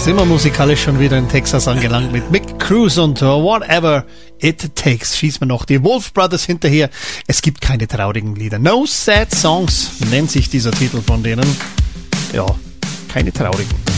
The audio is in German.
sind wir musikalisch schon wieder in Texas angelangt mit Mick Cruz und Whatever It Takes. Schießen wir noch die Wolf Brothers hinterher. Es gibt keine traurigen Lieder. No Sad Songs nennt sich dieser Titel von denen. Ja, keine traurigen.